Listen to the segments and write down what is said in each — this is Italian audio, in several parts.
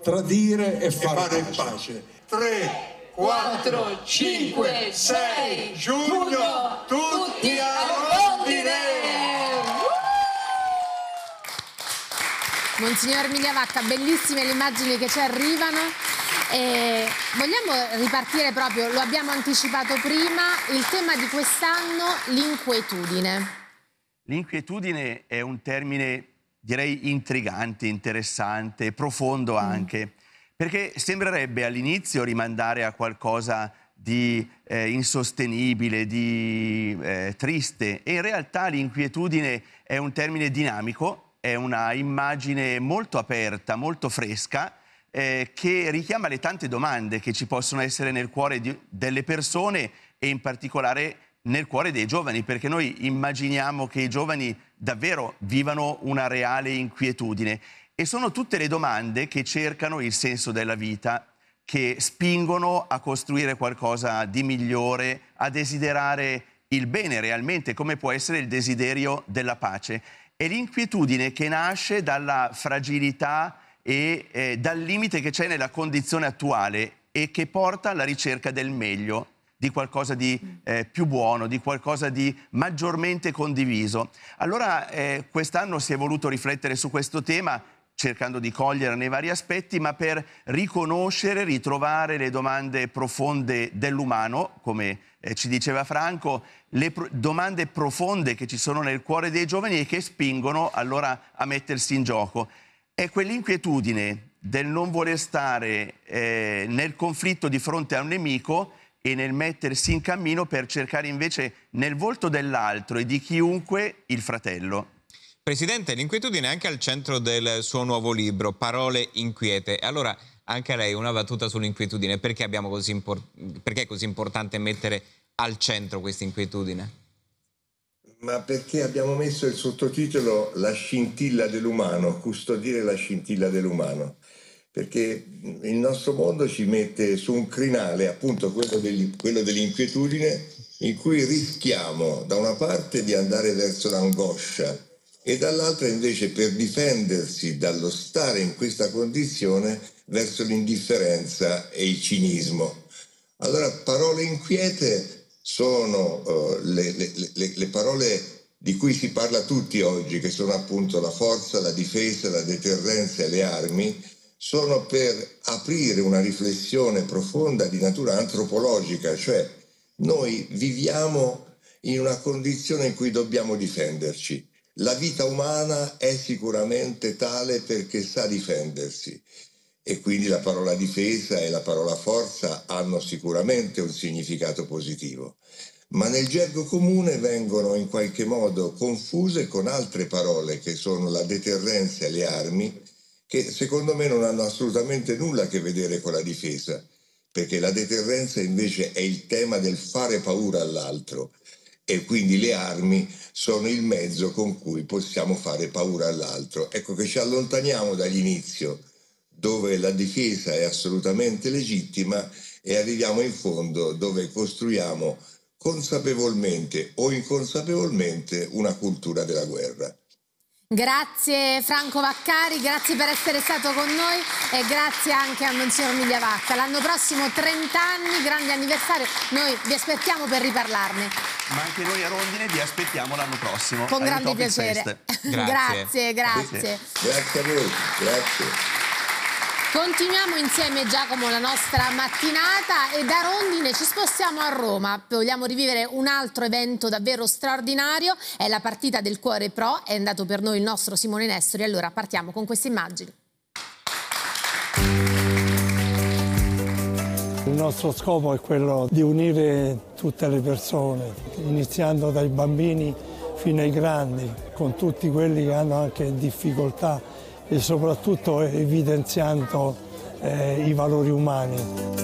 tradire e fare pace. 3, 4, 5, 6 giugno, tutti a Rondine! Monsignor Migliavacca, bellissime le immagini che ci arrivano. Vogliamo ripartire proprio, lo abbiamo anticipato prima, il tema di quest'anno, l'inquietudine. L'inquietudine è un termine, direi, intrigante, interessante, profondo anche, perché sembrerebbe all'inizio rimandare a qualcosa di insostenibile, di triste, e in realtà l'inquietudine è un termine dinamico, è una immagine molto aperta, molto fresca, che richiama le tante domande che ci possono essere nel cuore delle persone e in particolare nel cuore dei giovani, perché noi immaginiamo che i giovani davvero vivano una reale inquietudine e sono tutte le domande che cercano il senso della vita, che spingono a costruire qualcosa di migliore, a desiderare il bene realmente, come può essere il desiderio della pace. È l'inquietudine che nasce dalla fragilità e dal limite che c'è nella condizione attuale e che porta alla ricerca del meglio, di qualcosa di più buono, di qualcosa di maggiormente condiviso. Allora quest'anno si è voluto riflettere su questo tema, cercando di coglierne i vari aspetti, ma per riconoscere, ritrovare le domande profonde dell'umano, come ci diceva Franco, le domande profonde che ci sono nel cuore dei giovani e che spingono allora a mettersi in gioco. È quell'inquietudine del non voler stare nel conflitto di fronte a un nemico e nel mettersi in cammino per cercare invece nel volto dell'altro e di chiunque il fratello. Presidente, l'inquietudine è anche al centro del suo nuovo libro, Parole inquiete. Allora, anche a lei una battuta sull'inquietudine. Perché è così importante mettere al centro questa inquietudine? Ma perché abbiamo messo il sottotitolo La scintilla dell'umano, custodire la scintilla dell'umano. Perché il nostro mondo ci mette su un crinale, appunto quello dell'inquietudine, in cui rischiamo da una parte di andare verso l'angoscia e dall'altra invece, per difendersi dallo stare in questa condizione, verso l'indifferenza e il cinismo. Allora, parole inquiete sono le parole di cui si parla tutti oggi, che sono appunto la forza, la difesa, la deterrenza e le armi, sono per aprire una riflessione profonda di natura antropologica, cioè noi viviamo in una condizione in cui dobbiamo difenderci. La vita umana è sicuramente tale perché sa difendersi e quindi la parola difesa e la parola forza hanno sicuramente un significato positivo, ma nel gergo comune vengono in qualche modo confuse con altre parole che sono la deterrenza e le armi, che secondo me non hanno assolutamente nulla a che vedere con la difesa, perché la deterrenza invece è il tema del fare paura all'altro e quindi le armi sono il mezzo con cui possiamo fare paura all'altro. Ecco che ci allontaniamo dall'inizio, dove la difesa è assolutamente legittima, e arriviamo in fondo dove costruiamo consapevolmente o inconsapevolmente una cultura della guerra. Grazie Franco Vaccari, grazie per essere stato con noi e grazie anche a Monsignor Migliavacca. L'anno prossimo 30 anni, grande anniversario, noi vi aspettiamo per riparlarne. Ma anche noi a Rondine vi aspettiamo l'anno prossimo. Con grande piacere. Grazie. Grazie a voi, grazie. Continuiamo insieme, Giacomo, la nostra mattinata e da Rondine ci spostiamo a Roma. Vogliamo rivivere un altro evento davvero straordinario, è la partita del Cuore Pro, è andato per noi il nostro Simone Nestori, allora partiamo con queste immagini. Il nostro scopo è quello di unire tutte le persone, iniziando dai bambini fino ai grandi, con tutti quelli che hanno anche difficoltà e soprattutto evidenziando i valori umani.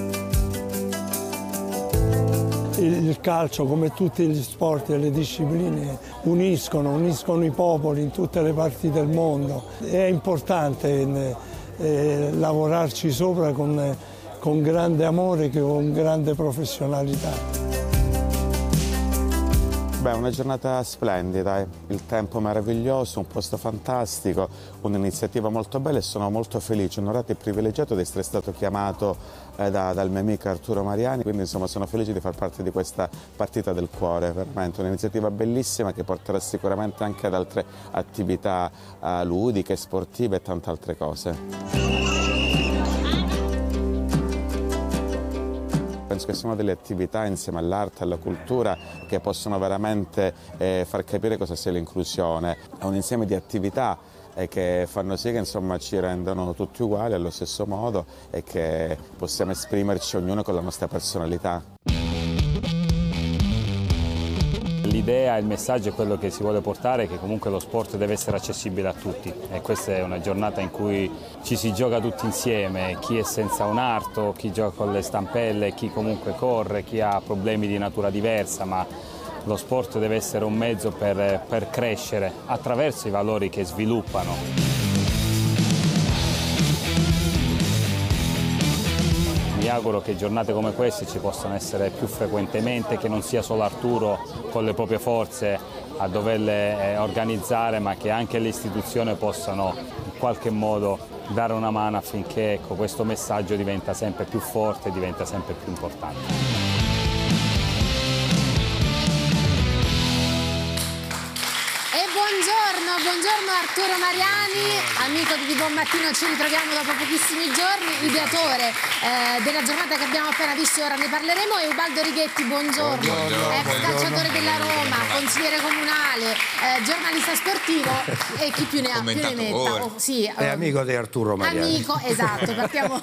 Il calcio, come tutti gli sport e le discipline, uniscono i popoli in tutte le parti del mondo. È importante lavorarci sopra con grande amore e con grande professionalità. Beh, una giornata splendida, il tempo meraviglioso, un posto fantastico, un'iniziativa molto bella e sono molto felice, onorato e privilegiato di essere stato chiamato dal mio amico Arturo Mariani, quindi insomma sono felice di far parte di questa partita del cuore, veramente un'iniziativa bellissima che porterà sicuramente anche ad altre attività ludiche, sportive e tante altre cose. Penso che siano delle attività insieme all'arte e alla cultura che possono veramente far capire cosa sia l'inclusione. È un insieme di attività che fanno sì che insomma, ci rendano tutti uguali allo stesso modo e che possiamo esprimerci ognuno con la nostra personalità. L'idea, il messaggio è quello che si vuole portare, che comunque lo sport deve essere accessibile a tutti e questa è una giornata in cui ci si gioca tutti insieme, chi è senza un arto, chi gioca con le stampelle, chi comunque corre, chi ha problemi di natura diversa, ma lo sport deve essere un mezzo per crescere attraverso i valori che sviluppano. Mi auguro che giornate come queste ci possano essere più frequentemente, che non sia solo Arturo con le proprie forze a doverle organizzare, ma che anche le istituzioni possano in qualche modo dare una mano affinché questo messaggio diventa sempre più forte e diventa sempre più importante. Buongiorno Arturo Mariani, amico di Buon Mattino, ci ritroviamo dopo pochissimi giorni, ideatore della giornata che abbiamo appena visto, ora ne parleremo, e Ubaldo Righetti, buongiorno, ex calciatore della Roma, consigliere comunale, giornalista sportivo e chi più ne ha più ne metta. È amico di Arturo Mariani. Amico, esatto, partiamo...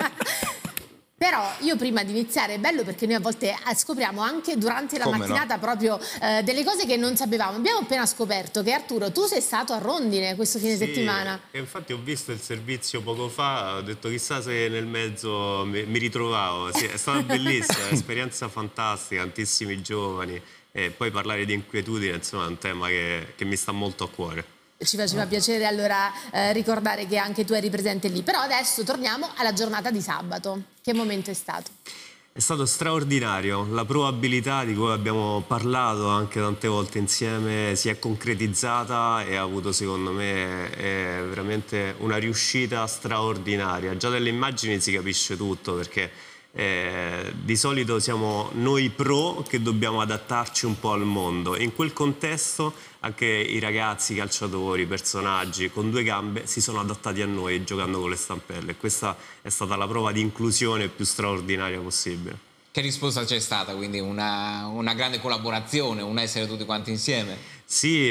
Però io prima di iniziare è bello perché noi a volte scopriamo anche durante la mattinata proprio delle cose che non sapevamo. Abbiamo appena scoperto che Arturo, tu sei stato a Rondine questo fine settimana. E infatti ho visto il servizio poco fa, ho detto chissà se nel mezzo mi ritrovavo. Sì, è stata bellissima, un'esperienza fantastica, tantissimi giovani e poi parlare di inquietudine, insomma, è un tema che mi sta molto a cuore. Ci faceva piacere allora ricordare che anche tu eri presente lì. Però adesso torniamo alla giornata di sabato. Che momento è stato? È stato straordinario. La probabilità di cui abbiamo parlato anche tante volte insieme si è concretizzata e ha avuto, secondo me, veramente una riuscita straordinaria. Già dalle immagini si capisce tutto, perché di solito siamo noi pro che dobbiamo adattarci un po' al mondo. In quel contesto anche i ragazzi, i calciatori, i personaggi con due gambe si sono adattati a noi giocando con le stampelle. Questa è stata la prova di inclusione più straordinaria possibile. Che risposta c'è stata? Quindi una grande collaborazione, un essere tutti quanti insieme? Sì,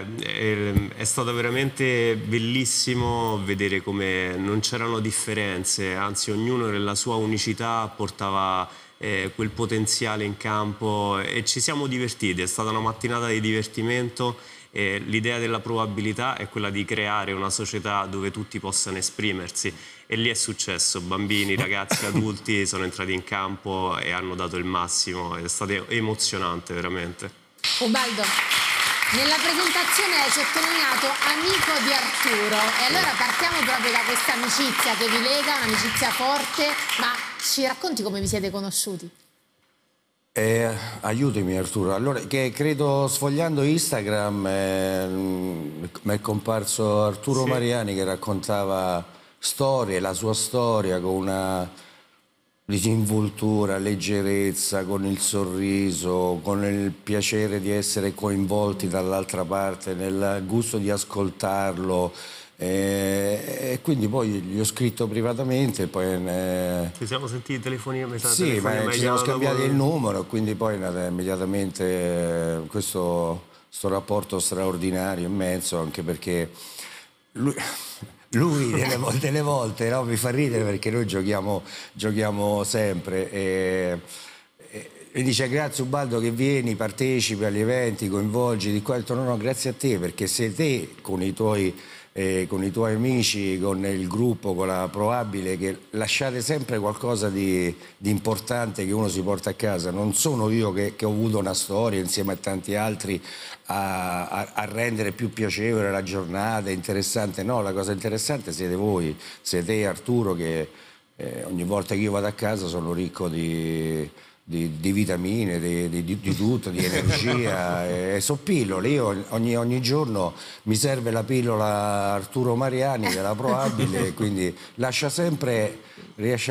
è stato veramente bellissimo vedere come non c'erano differenze, anzi ognuno nella sua unicità portava quel potenziale in campo e ci siamo divertiti. È stata una mattinata di divertimento e l'idea della probabilità è quella di creare una società dove tutti possano esprimersi, e lì è successo. Bambini, ragazzi, adulti sono entrati in campo e hanno dato il massimo, è stato emozionante veramente. Ubaldo, nella presentazione hai sottolineato amico di Arturo, e allora partiamo proprio da questa amicizia che vi lega, un'amicizia forte, ma ci racconti come vi siete conosciuti? Aiutami Arturo, allora, che credo sfogliando Instagram mi è comparso Arturo Mariani che raccontava storie, la sua storia con una disinvoltura, leggerezza, con il sorriso, con il piacere di essere coinvolti dall'altra parte, nel gusto di ascoltarlo. E quindi poi gli ho scritto privatamente, poi ci siamo sentiti telefonino, sì, ma ci siamo scambiati il numero, quindi poi immediatamente questo rapporto straordinario, immenso, anche perché lui delle volte no, mi fa ridere perché noi giochiamo sempre e dice grazie Ubaldo che vieni, partecipi agli eventi, coinvolgi di qua. Ho detto no, grazie a te, perché se te con i tuoi amici, con il gruppo, con la probabile, che lasciate sempre qualcosa di importante che uno si porta a casa. Non sono io che ho avuto una storia insieme a tanti altri a rendere più piacevole la giornata, interessante. No, la cosa interessante siete voi, siete te e Arturo, che ogni volta che io vado a casa sono ricco di di vitamine, di tutto, di energia. E so pillole, io ogni giorno mi serve la pillola Arturo Mariani della Proabile, quindi riesce